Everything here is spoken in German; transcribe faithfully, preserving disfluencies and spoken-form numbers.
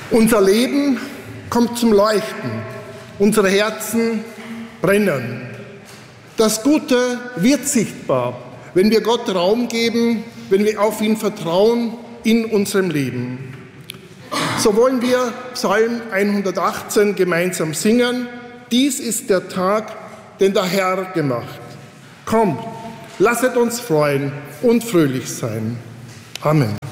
Unser Leben kommt zum Leuchten, unsere Herzen brennen. Das Gute wird sichtbar, wenn wir Gott Raum geben, wenn wir auf ihn vertrauen in unserem Leben. So wollen wir Psalm hundertachtzehn gemeinsam singen. Dies ist der Tag, den der Herr gemacht. Kommt, lasset uns freuen und fröhlich sein. Amen.